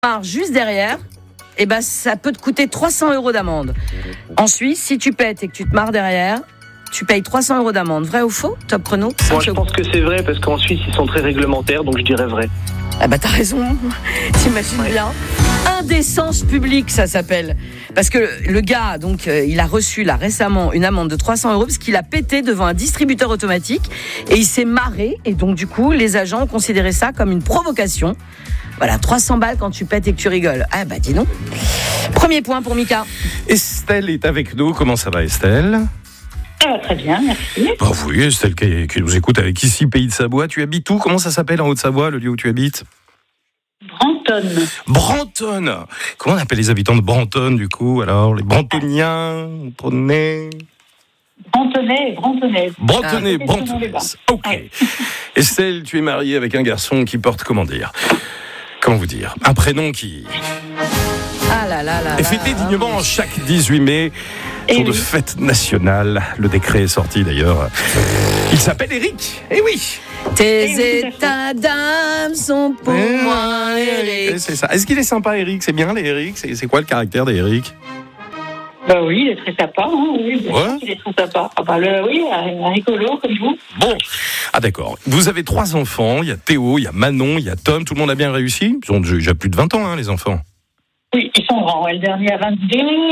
pars juste derrière, eh ben, ça peut te coûter 300 € d'amende. En Suisse, si tu pètes et que tu te marres derrière, tu payes 300 € d'amende. Vrai ou faux, Top Chrono? Moi, je pense que c'est vrai, parce qu'en Suisse, ils sont très réglementaires, donc je dirais vrai. Ah bah t'as raison, t'imagines bien. Indécence publique, ça s'appelle. Parce que le gars, donc, il a reçu là récemment une amende de 300 € parce qu'il a pété devant un distributeur automatique et il s'est marré. Et donc du coup, les agents ont considéré ça comme une provocation. Voilà, 300 balles quand tu pètes et que tu rigoles. Ah bah dis donc. Premier point pour Mika. Estelle est avec nous. Comment ça va, Estelle? Ça va très bien, merci. Bah oui, Estelle qui nous écoute avec ici, Pays de Savoie. Tu habites où? Comment ça s'appelle en Haute-Savoie, le lieu où tu habites? Branton. Branton. Comment on appelle les habitants de Branton, du coup? Alors, les Brantoniens, Brantonnais. Brantonnais. Ok. Estelle, tu es mariée avec un garçon qui porte, comment vous dire, un prénom qui est fêté dignement en chaque 18 mai, jour de fête nationale. Le décret est sorti d'ailleurs. Il s'appelle Eric. Eh oui. Tes états d'âme sont pour moi, Eric. C'est ça. Est-ce qu'il est sympa, Eric? C'est bien les Eric? C'est quoi le caractère d'Eric? Bah oui, il est très sympa. Hein, oui, ouais. Il est très sympa. Ah bah oui, un rigolo comme vous. Bon, d'accord. Vous avez 3 enfants. Il y a Théo, il y a Manon, il y a Tom. Tout le monde a bien réussi? Ils ont déjà plus de 20 ans, hein, les enfants. Oui, ils sont grands. Le dernier a 22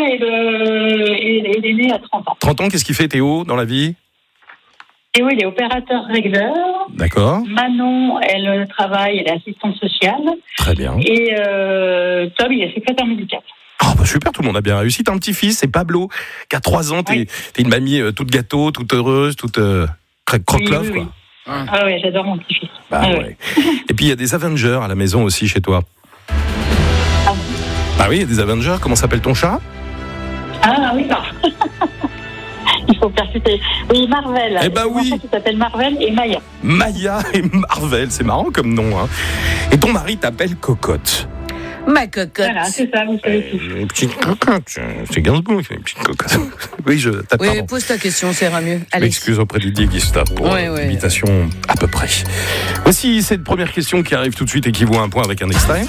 et l'aîné a 30 ans. 30 ans, qu'est-ce qu'il fait Théo dans la vie? Théo, il est opérateur régleur. D'accord. Manon, elle travaille, elle est assistante sociale. Très bien. Et Tom, il est secrétaire médical. Ah bah super, tout le monde a bien réussi. T'as un petit-fils, c'est Pablo, qui a 3 ans. T'es une mamie toute gâteau, toute heureuse, toute croque-love, quoi. Ah oui, j'adore mon petit-fils. Bah, ouais. Et puis il y a des Avengers à la maison aussi chez toi. Ah oui, il y a des Avengers. Comment s'appelle ton chat? Ah oui, il faut percuter. Oui, Marvel. Eh ben oui. Il s'appelle Marvel et Maya. Maya et Marvel, c'est marrant comme nom, hein. Et ton mari t'appelle Cocotte. Ma cocotte. Voilà, c'est ça, vous savez tout. Une petite cocotte. C'est Gainsbourg qui a une petite cocotte. Oui, oui, pose ta question, ça ira mieux. Allez. M'excuse auprès Didier Gustave pour l'imitation à peu près. Voici cette première question qui arrive tout de suite et qui vaut un point avec un extrait.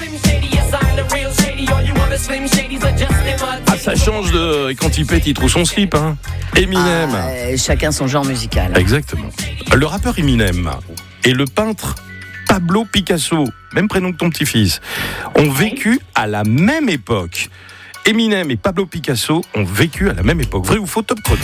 Ah, ça change de quand il pète, il trouve son slip, hein. Eminem. Chacun son genre musical. Exactement. Le rappeur Eminem et le peintre Pablo Picasso, même prénom que ton petit-fils, ont vécu à la même époque. Eminem et Pablo Picasso ont vécu à la même époque. Vrai ou faux, Top Chrono?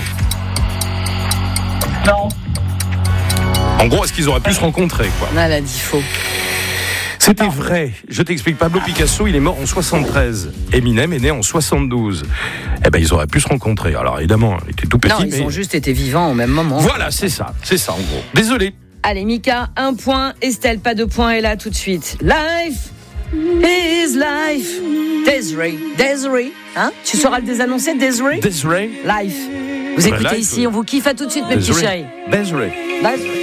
Non. En gros, est-ce qu'ils auraient pu se rencontrer, quoi? Elle a dit faux. C'était vrai. Je t'explique. Pablo Picasso, il est mort en 73. Eminem est né en 72. Eh ben, ils auraient pu se rencontrer. Alors, évidemment, il était tout petit. Non, ils ont juste été vivants au même moment. Voilà, c'est ça. C'est ça, en gros. Désolé. Allez, Mika, 1 point. Estelle, pas de point. Et là, tout de suite. Life is life. Desiree. Hein? Tu sauras le désannoncer, Desiree? Desiree. Life. Vous écoutez life, ici, on vous kiffe. À tout de suite, mes petits chéris. Desiree. Life.